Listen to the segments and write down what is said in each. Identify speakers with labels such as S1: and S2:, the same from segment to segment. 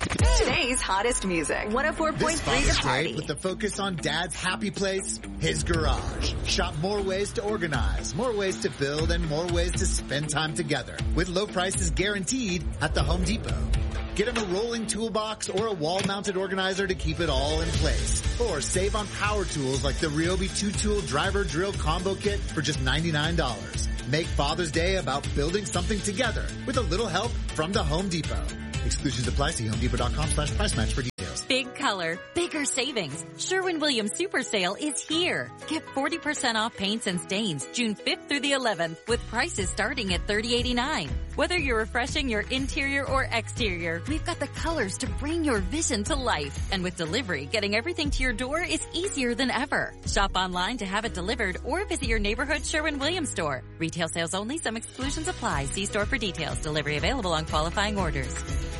S1: Today's hottest music. 104.3
S2: This
S1: The
S2: Father's
S1: Party.
S2: Day, with the focus on Dad's happy place, his garage. Shop more ways to organize, more ways to build, and more ways to spend time together. With low prices guaranteed at the Home Depot. Get him a rolling toolbox or a wall-mounted organizer to keep it all in place. Or save on power tools like the Ryobi 2-tool driver drill combo kit for just $99. Make Father's Day about building something together with a little help from the Home Depot. Exclusions apply. See HomeDepot.com/price match for details.
S3: Big color, bigger savings. Sherwin-Williams Super Sale is here. Get 40% off paints and stains June 5th through the 11th with prices starting at $30.89. Whether you're refreshing your interior or exterior, we've got the colors to bring your vision to life. And with delivery, getting everything to your door is easier than ever. Shop online to have it delivered or visit your neighborhood Sherwin-Williams store. Retail sales only. Some exclusions apply. See store for details. Delivery available on qualifying orders.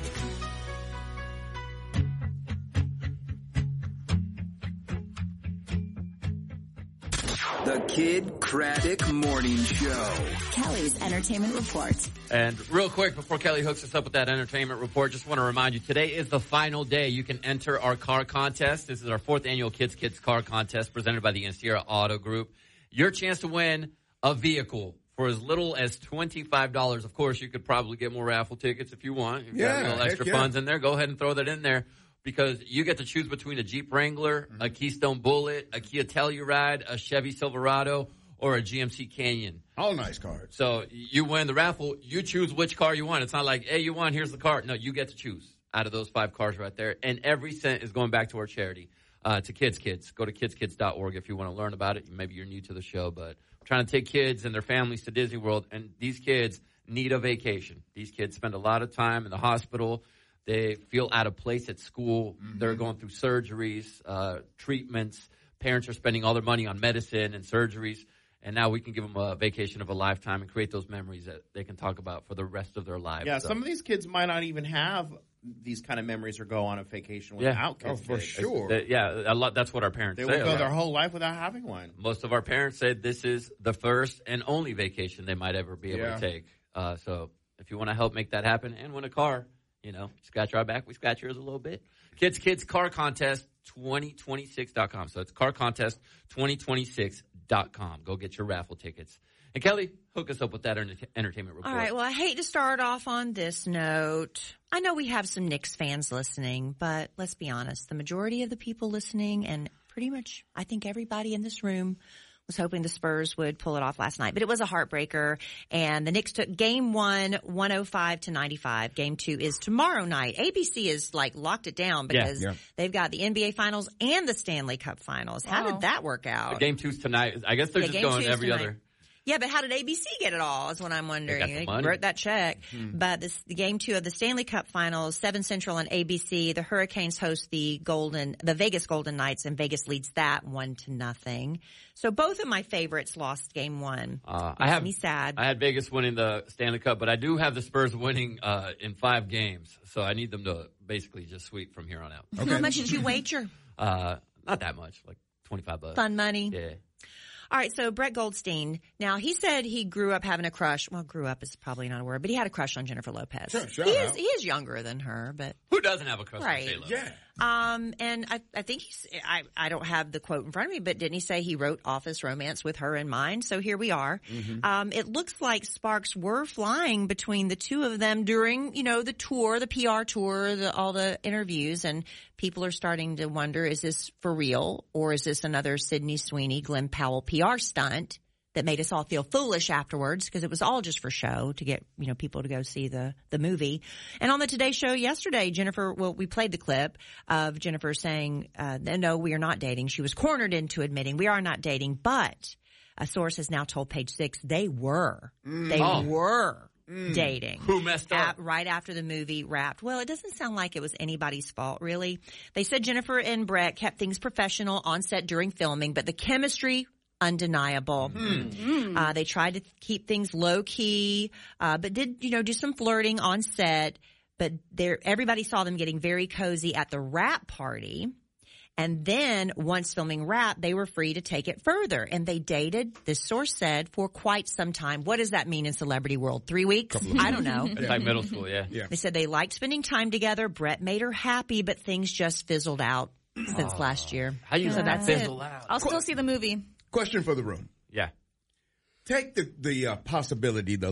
S4: The Kid Craddock Morning Show.
S1: Kelly's Entertainment Report.
S5: And real quick, before Kelly hooks us up with that entertainment report, just want to remind you, today is the final day. You can enter our car contest. This is our 4th annual Kids Car Contest presented by the Sierra Auto Group. Your chance to win a vehicle for as little as $25. Of course, you could probably get more raffle tickets if you want. If you have a little extra funds in there, go ahead and throw that in there. Because you get to choose between a Jeep Wrangler, a Keystone Bullet, a Kia Telluride, a Chevy Silverado, or a GMC Canyon.
S6: All nice cars. So
S5: you win the raffle. You choose which car you want. It's not like, hey, you won, here's the car. No, you get to choose out of those 5 cars right there. And every cent is going back to our charity, to Kids. Go to kidskids.org if you want to learn about it. Maybe you're new to the show, but I'm trying to take kids and their families to Disney World. And these kids need a vacation. These kids spend a lot of time in the hospital. They feel out of place at school. Mm-hmm. They're going through surgeries, treatments. Parents are spending all their money on medicine and surgeries. And now we can give them a vacation of a lifetime and create those memories that they can talk about for the rest of their lives.
S7: Yeah, some of these kids might not even have these kind of memories or go on a vacation without kids.
S6: Oh, for sure.
S5: A lot. That's what our parents say.
S7: They will go their whole life without having one.
S5: Most of our parents said this is the first and only vacation they might ever be able to take. So if you want to help make that happen and win a car, scratch our back, we scratch yours a little bit. Kids Car Contest 2026.com. So it's carcontest2026.com. Go get your raffle tickets. And Kelly, hook us up with that entertainment report.
S8: All right. Well, I hate to start off on this note. I know we have some Knicks fans listening, but let's be honest. The majority of the people listening, and pretty much I think everybody in this room, was hoping the Spurs would pull it off last night. But it was a heartbreaker, and the Knicks took Game 1, 105-95. Game 2 is tomorrow night. ABC is locked it down because they've got the NBA Finals and the Stanley Cup Finals. How did that work out?
S5: Game 2's tonight. I guess they're just going every other.
S8: Yeah, but how did ABC get it all is what I'm wondering. They wrote that check. But the Game 2 of the Stanley Cup Finals, 7 Central on ABC. The Hurricanes host the Vegas Golden Knights, and Vegas leads that 1-0. So both of my favorites lost Game 1. Makes me sad.
S5: I had Vegas winning the Stanley Cup, but I do have the Spurs winning in 5 games. So I need them to basically just sweep from here on out.
S8: Okay. How much did you wager?
S5: Not that much, like $25.
S8: Fun money.
S5: Yeah.
S8: All right, so Brett Goldstein. Now, he said he grew up having a crush. Well, grew up is probably not a word, but he had a crush on Jennifer Lopez.
S6: Sure,
S8: he is younger than her, but
S5: who doesn't have a crush on J-Lo?
S6: Yeah.
S8: And I think I don't have the quote in front of me, but didn't he say he wrote Office Romance with her in mind? So here we are. Mm-hmm. It looks like sparks were flying between the two of them during, the tour, the PR tour, all the interviews, and people are starting to wonder, is this for real, or is this another Sydney Sweeney, Glenn Powell PR stunt that made us all feel foolish afterwards, because it was all just for show to get, people to go see the movie. And on the Today Show yesterday, we played the clip of Jennifer saying, no, we are not dating. She was cornered into admitting we are not dating, but a source has now told Page Six they were. They were dating.
S5: Who messed up?
S8: Right after the movie wrapped. Well, it doesn't sound like it was anybody's fault, really. They said Jennifer and Brett kept things professional on set during filming, but the chemistry undeniable. They tried to keep things low key, but did, do some flirting on set. But everybody saw them getting very cozy at the wrap party. And then once filming wrapped, they were free to take it further. And they dated, this source said, for quite some time. What does that mean in celebrity world? 3 weeks? I don't know.
S5: It's like middle school, yeah.
S8: They said they liked spending time together. Brett made her happy, but things just fizzled out since last year.
S5: How you
S8: So that's
S5: fizzle out?
S6: I'll
S9: still see the movie.
S6: Question for the room.
S5: Yeah.
S6: Take the possibility, the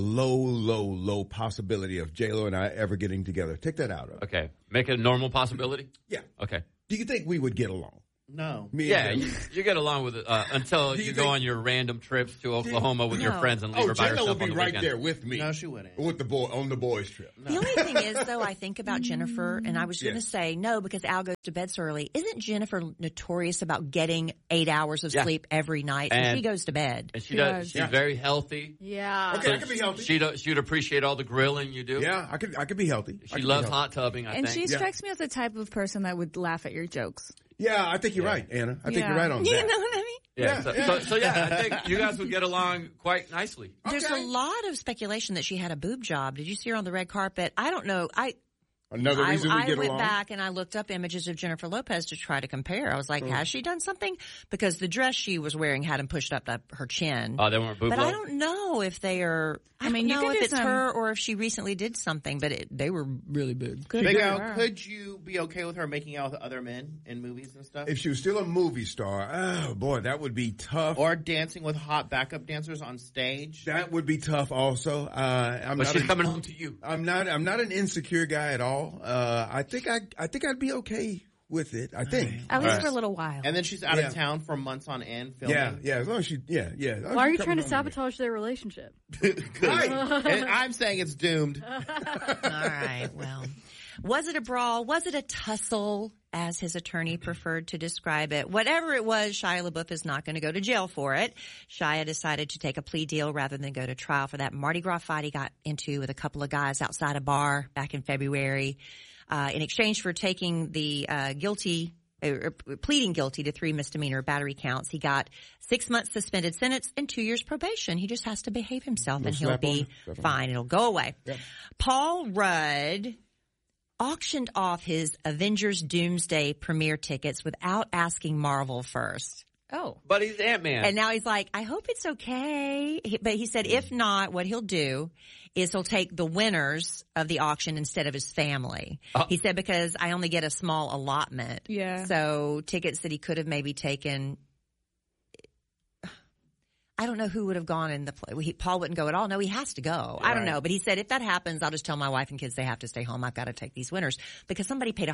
S6: low possibility of J-Lo and I ever getting together. Take that out of it.
S5: Okay. Make it a normal possibility?
S6: Yeah.
S5: Okay.
S6: Do you think we would get along?
S7: No.
S6: Me
S5: Yeah,
S6: and
S5: you get along with it until you go on your random trips to Oklahoma with your friends and leave her by
S6: J-Lo
S5: herself
S6: would
S5: on
S6: be
S5: the
S6: right
S5: weekend.
S6: there with me.
S7: No, she wouldn't.
S6: With the boy on the boys' trip.
S8: The only thing is, though, I think about Jennifer, and I was going to say no because Al goes to bed so early. Isn't Jennifer notorious about getting 8 hours of sleep every night? So she goes to bed.
S5: And she does. She's very healthy.
S9: Yeah.
S6: Okay, I could be healthy.
S5: She'd appreciate all the grilling you do.
S6: Yeah, I could be healthy.
S5: She loves hot tubbing, I
S9: And
S5: think.
S9: she strikes me as the type of person that would laugh at your jokes.
S6: Yeah, I think you're right, Anna. I think you're right on that.
S8: You know what I mean?
S5: Yeah. So I think you guys would get along quite nicely.
S8: There's a lot of speculation that she had a boob job. Did you see her on the red carpet? I don't know.
S6: Another reason we
S8: I
S6: get
S8: went
S6: along?
S8: back and I looked up images of Jennifer Lopez to try to compare. I was like, has she done something? Because the dress she was wearing hadn't pushed up her chin.
S5: Oh, they weren't boob
S8: But
S5: low?
S8: I don't know if they are. I
S9: mean,
S8: don't
S9: you
S8: know
S9: can
S8: if
S9: do
S8: it's
S9: some-
S8: her or if she recently did something, but they were really big.
S7: Big Al, could you be okay with her making out with other men in movies and stuff?
S6: If she was still a movie star, oh boy, that would be tough.
S7: Or dancing with hot backup dancers on stage?
S6: That would be tough also.
S5: But she's coming home to you.
S6: I'm not an insecure guy at all. I think I'd be okay with it. I think.
S9: At least for a little while.
S7: And then she's out of town for months on end filming.
S6: Yeah. As long as she, yeah.
S10: Why are you trying to sabotage their relationship?
S7: Right. And I'm saying it's doomed.
S8: All right. Well, was it a brawl? Was it a tussle, as his attorney preferred to describe it? Whatever it was, Shia LaBeouf is not going to go to jail for it. Shia decided to take a plea deal rather than go to trial for that Mardi Gras fight he got into with a couple of guys outside a bar back in February. In exchange for taking the pleading guilty to 3 misdemeanor battery counts, he got 6 months suspended sentence and 2 years probation. He just has to behave himself and he'll be fine. It'll go away. Yep. Paul Rudd auctioned off his Avengers Doomsday premiere tickets without asking Marvel first.
S9: Oh.
S5: But he's Ant-Man.
S8: And now he's like, I hope it's okay. But he said if not, what he'll do is he'll take the winners of the auction instead of his family. He said, because I only get a small allotment.
S9: Yeah.
S8: So tickets that he could have maybe taken, I don't know who would have gone in the play. Paul wouldn't go at all. No, he has to go. I don't know. But he said, if that happens, I'll just tell my wife and kids they have to stay home. I've got to take these winners. Because somebody paid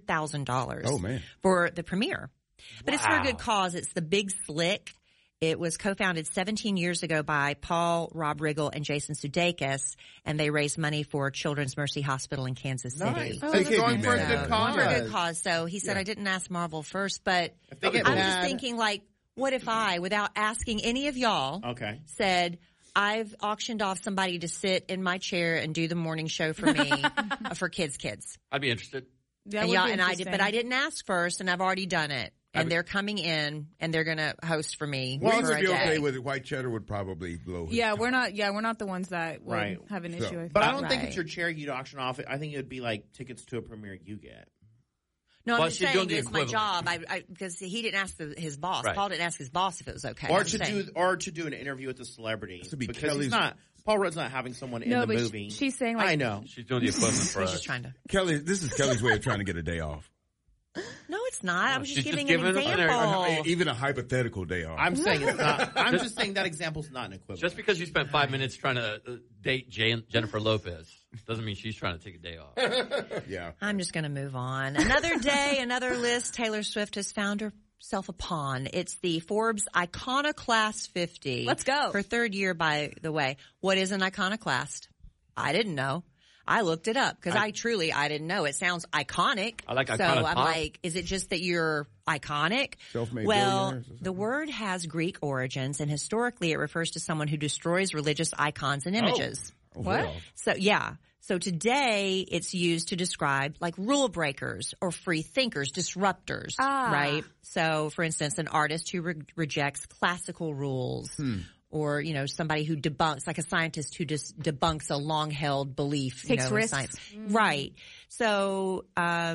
S8: $100,000 for the premiere. But it's for a good cause. It's the Big Slick. It was co-founded 17 years ago by Paul, Rob Riggle, and Jason Sudeikis, and they raised money for Children's Mercy Hospital in Kansas City.
S7: Nice. Oh, it's going for a good cause.
S8: For a good cause. So he said, I didn't ask Marvel first, but I'm just thinking, like, what if I, without asking any of y'all, said, I've auctioned off somebody to sit in my chair and do the morning show for me for kids.
S5: I'd be interested.
S9: That
S8: and I did, but I didn't ask first, and I've already done it. And they're coming in, and they're going to host for me.
S6: Well,
S8: for
S6: would be
S8: a day.
S6: okay with it. White cheddar would probably blow.
S9: Yeah, we're not the ones that would have an issue with.
S7: But I don't think it's your chair you'd auction off. I think it would be like tickets to a premiere you get.
S8: No, I'm just saying it's my job. Because he didn't ask his boss.
S5: Right.
S8: Paul didn't ask his boss if it was okay.
S7: Or to do an interview with a celebrity.
S6: To be
S7: because
S6: Kelly's.
S7: he's not. Paul Rudd's not having someone in the movie.
S9: She's saying, like,
S7: I know.
S5: She's doing the equivalent for us.
S8: She's just trying to.
S6: Kelly, this is Kelly's way of trying to get a day off.
S8: No, it's not. I was just
S5: she's
S8: giving
S5: just
S8: an
S5: giving
S8: example.
S6: Even a hypothetical day off.
S7: I'm saying it's not. I'm just saying that example's not an equivalent.
S5: Just because you spent 5 minutes trying to date Jennifer Lopez doesn't mean she's trying to take a day off.
S6: Yeah.
S8: I'm just going to move on. Another day, another list Taylor Swift has found herself upon. It's the Forbes Iconoclast 50.
S9: Let's go.
S8: For third year, by the way. What is an iconoclast? I didn't know. I looked it up because I didn't know. It sounds iconic.
S5: I like
S8: so
S5: iconic
S8: I'm
S5: pop.
S8: like, is it just that you're iconic?
S6: Self-made
S8: well,
S6: billionaires or something?
S8: the word has Greek origins, and historically it refers to someone who destroys religious icons and images.
S9: What?
S6: Well,
S8: So, yeah. So today it's used to describe like rule breakers or free thinkers, disruptors, right? So, for instance, an artist who rejects classical rules. Or, somebody who debunks, like a scientist who just debunks a long-held belief.
S9: Takes
S8: in
S9: risks.
S8: science. Right. So,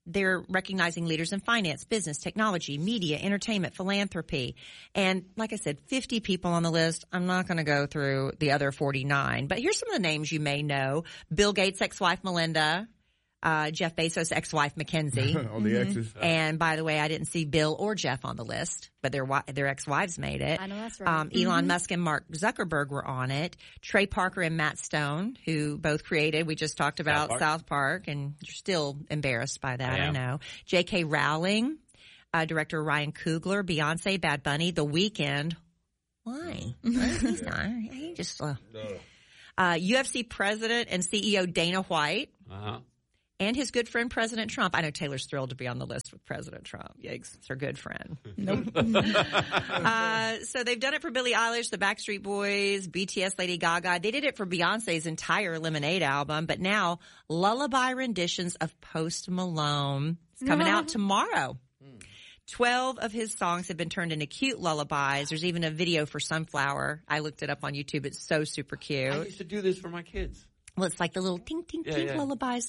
S8: they're recognizing leaders in finance, business, technology, media, entertainment, philanthropy. And like I said, 50 people on the list. I'm not going to go through the other 49, but here's some of the names you may know. Bill Gates' ex-wife, Melinda. Jeff Bezos' ex-wife, Mackenzie.
S6: All the exes.
S8: And by the way, I didn't see Bill or Jeff on the list, but their ex-wives made it.
S10: I know that's right.
S8: Elon Musk and Mark Zuckerberg were on it. Trey Parker and Matt Stone, who both created, we just talked about South Park, and you're still embarrassed by that, I know. J.K. Rowling, director Ryan Coogler, Beyonce, Bad Bunny, The Weeknd. Why? He's not. He just, UFC president and CEO Dana White. And his good friend, President Trump. I know Taylor's thrilled to be on the list with President Trump. Yikes. It's her good friend. Nope. So they've done it for Billie Eilish, the Backstreet Boys, BTS, Lady Gaga. They did it for Beyonce's entire Lemonade album. But now, lullaby renditions of Post Malone. It's coming out tomorrow. 12 of his songs have been turned into cute lullabies. There's even a video for Sunflower. I looked it up on YouTube. It's so super cute.
S5: I used to do this for my kids.
S8: Well, it's like the little ting, ting, ting lullabies.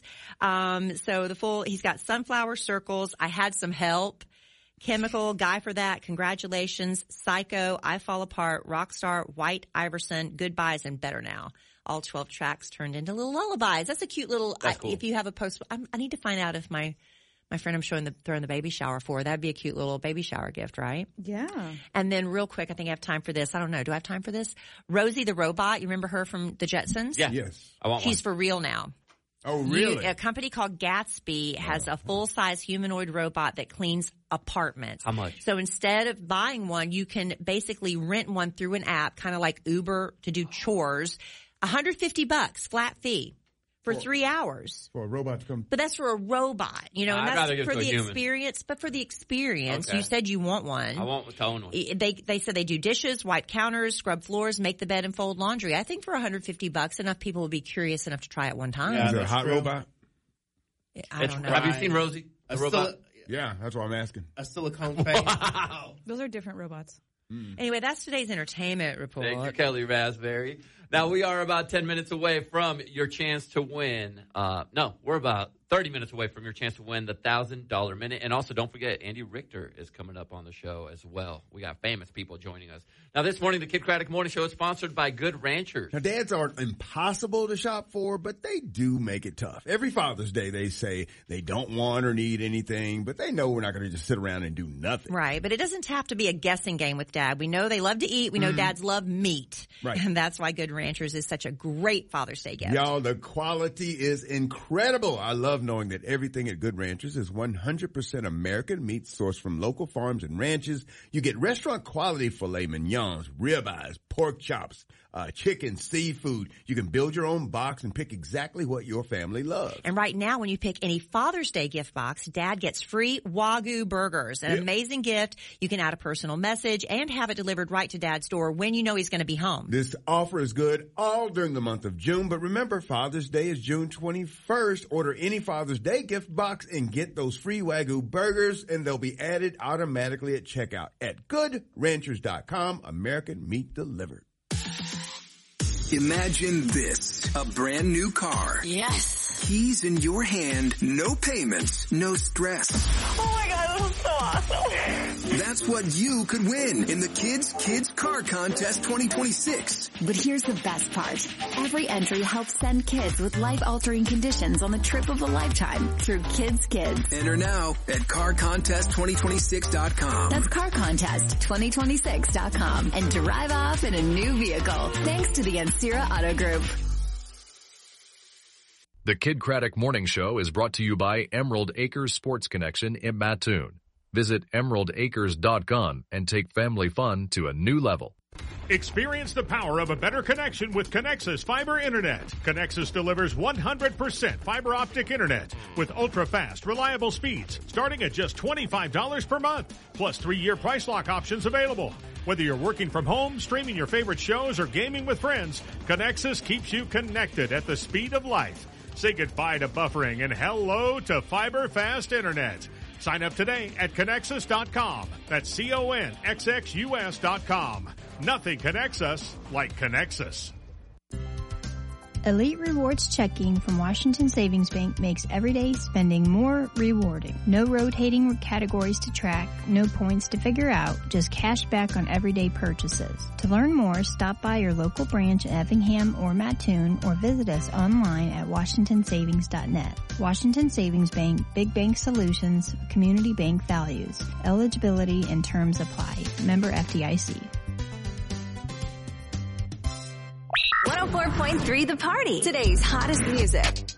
S8: So he's got Sunflower, Circles, I Had Some Help, Chemical, Guy for That, Congratulations, Psycho, I Fall Apart, Rockstar, White Iverson, Goodbyes, and Better Now. All 12 tracks turned into little lullabies. That's a cute little, cool. If you have a post, I need to find out if my friend I'm throwing the baby shower for, that'd be a cute little baby shower gift, right?
S9: Yeah.
S8: And then real quick, I think I have time for this. I don't know. Do I have time for this? Rosie the robot. You remember her from the Jetsons?
S5: Yeah.
S6: Yes.
S5: I want
S8: She's for real now.
S6: Oh, really?
S8: A company called Gatsby has a full-size humanoid robot that cleans apartments.
S5: How much?
S8: So instead of buying one, you can basically rent one through an app, kind of like Uber to do chores. $150 flat fee. For 3 hours.
S6: For a robot to come.
S8: But that's for a robot, and that's for the experience. But for the experience,
S5: okay.
S8: You said you want one.
S5: I want to own one.
S8: They said they do dishes, wipe counters, scrub floors, make the bed, and fold laundry. I think for $150, enough people will be curious enough to try it one time.
S6: Yeah, is it a hot robot?
S8: I don't know.
S5: Have you seen Rosie? The robot?
S6: Yeah, that's what I'm asking.
S7: A silicone face.
S9: Wow. Those are different robots.
S8: Anyway, that's today's entertainment report.
S5: Thank you, Kelly Raspberry. Now, we are about 10 minutes away from your chance to win. We're about 30 minutes away from your chance to win the $1,000 minute. And also, don't forget, Andy Richter is coming up on the show as well. We got famous people joining us. Now, this morning, the Kid Craddock Morning Show is sponsored by Good Ranchers.
S6: Now, dads aren't impossible to shop for, but they do make it tough. Every Father's Day, they say they don't want or need anything, but they know we're not going to just sit around and do nothing.
S8: Right, but it doesn't have to be a guessing game with Dad. We know they love to eat. We know dads love meat.
S6: Right.
S8: And that's why Good Ranchers is such a great Father's Day gift.
S6: Y'all, the quality is incredible. I love knowing that everything at Good Ranchers is 100% American meat sourced from local farms and ranches. You get restaurant quality filet mignons, ribeyes, pork chops, chicken, seafood. You can build your own box and pick exactly what your family loves.
S8: And right now, when you pick any Father's Day gift box, Dad gets free Wagyu burgers. An amazing gift. You can add a personal message and have it delivered right to Dad's door when you know he's going to be home.
S6: This offer is good all during the month of June, but remember, Father's Day is June 21st. Order any Father's Day gift box and get those free Wagyu burgers, and they'll be added automatically at checkout at GoodRanchers.com. American meat delivered.
S4: Imagine this, a brand new car.
S1: Yes.
S4: Keys in your hand, no payments, no stress.
S1: Oh my God, this is so awesome.
S4: That's what you could win in the Kids Car Contest 2026.
S11: But here's the best part. Every entry helps send kids with life-altering conditions on the trip of a lifetime through Kids.
S4: Enter now at CarContest2026.com.
S11: That's CarContest2026.com and drive off in a new vehicle. Thanks to the Ancira Auto Group.
S12: The Kid Craddock Morning Show is brought to you by Emerald Acres Sports Connection in Mattoon. Visit emeraldacres.com and take family fun to a new level.
S13: Experience the power of a better connection with Connexus Fiber Internet. Connexus delivers 100% fiber optic internet with ultra-fast, reliable speeds starting at just $25 per month, plus 3-year price lock options available. Whether you're working from home, streaming your favorite shows, or gaming with friends, Connexus keeps you connected at the speed of light. Say goodbye to buffering and hello to fiber fast internet. Sign up today at Connexus.com. That's CONXXUS.com. Nothing connects us like Connexus.
S14: Elite Rewards checking from Washington Savings Bank makes everyday spending more rewarding. No rotating categories to track, no points to figure out, just cash back on everyday purchases. To learn more, stop by your local branch in Effingham or Mattoon or visit us online at washingtonsavings.net. Washington Savings Bank, Big Bank Solutions, Community Bank Values. Eligibility and terms apply. Member FDIC.
S15: 104.3 The Party. Today's hottest music.